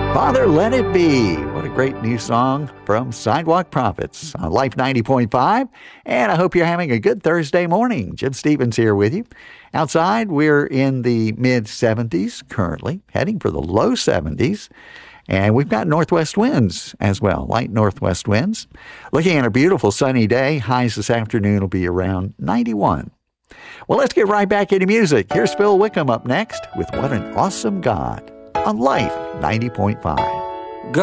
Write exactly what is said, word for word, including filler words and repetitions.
Father, Let It Be. What a great new song from Sidewalk Prophets on Life ninety point five. And I hope you're having a good Thursday morning. Jim Stevens here with you. Outside, we're in the mid seventies currently, heading for the low seventies. And we've got northwest winds as well, light northwest winds. Looking at a beautiful sunny day, highs this afternoon will be around ninety-one. Well, let's get right back into music. Here's Phil Wickham up next with What an Awesome God on Life ninety point five.